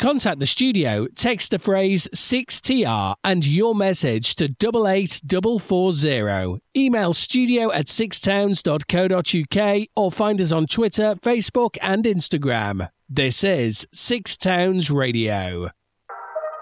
contact the studio, text the phrase 6TR and your message to 88440. Email studio@sixtowns.co.uk or find us on Twitter, Facebook and Instagram. This is Six Towns Radio.